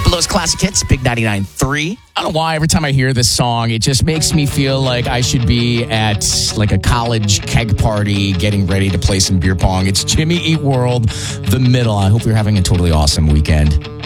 Those classic hits, Big 99.3. I don't know why every time I hear this song, it just makes me feel like I should be at like a college keg party getting ready to play some beer pong. It's Jimmy Eat World, The Middle. I hope you're having a totally awesome weekend.